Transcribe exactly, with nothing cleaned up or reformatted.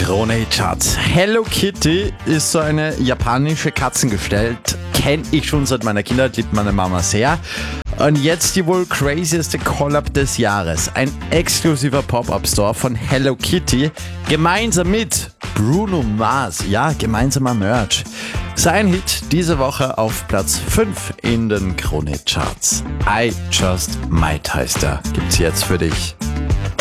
Krone-Charts. Hello Kitty ist so eine japanische Katzengestalt. Kenne ich schon seit meiner Kindheit, liebt meine Mama sehr. Und jetzt die wohl crazieste Collab des Jahres. Ein exklusiver Pop-Up-Store von Hello Kitty, gemeinsam mit Bruno Mars. Ja, gemeinsamer Merch. Sein Hit diese Woche auf Platz fünf in den Krone-Charts. I Just Might heißt er. Gibt's jetzt für dich.